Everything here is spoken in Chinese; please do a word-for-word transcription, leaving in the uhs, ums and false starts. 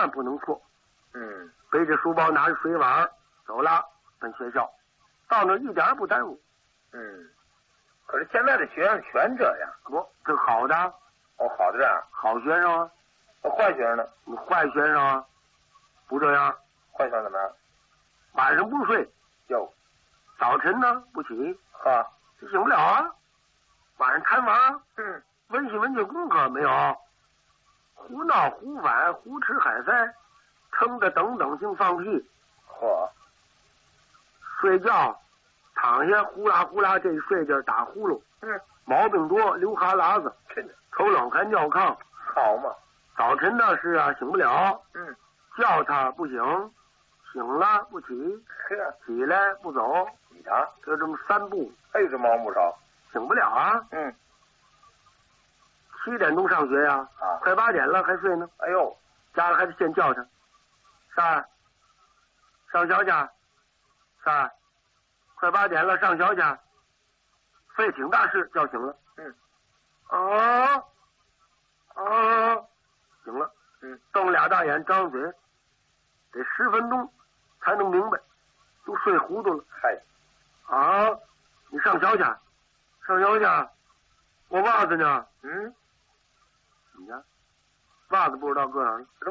万不能错。 嗯， 背着书包，拿着水碗走了，奔学校。到那一点不耽误。 嗯，可是现在的学生全这样。 不，这好的。 哦，好的这样。 好学生啊。 坏学生呢？ 你坏学生啊，不这样。 坏学生怎么样？ 晚上不睡。 哟。 早晨呢不起。 哈。 这醒不了啊。晚上贪玩。 嗯。 温习文学功课没有。胡闹胡反胡吃海塞，撑着等等性放屁。 嚯。 睡觉躺下呼啦呼啦，这一睡劲打呼噜。 嗯。 毛病多，流哈喇子。 真的。 口冷还尿炕。 好嘛。 早晨的是啊，醒不了。 嗯。 叫他不醒，醒了不起， 呵， 起来不走。 你瞧， 就这么三步。 哎，这毛病不少。 醒不了啊。 嗯。 七点钟上学呀。 啊。 快八点了还睡呢。 哎呦， 家里还得先叫他。三儿，上学去。三儿，快八点了，上学去。费挺大事叫醒了。 嗯。 啊啊，醒了。 嗯。 瞪俩大眼，张嘴，得十分钟才能明白，都睡糊涂了。 嗨。 啊，你上学去，上学去。我袜子呢？ 嗯。 你看，袜子不知道搁哪儿了。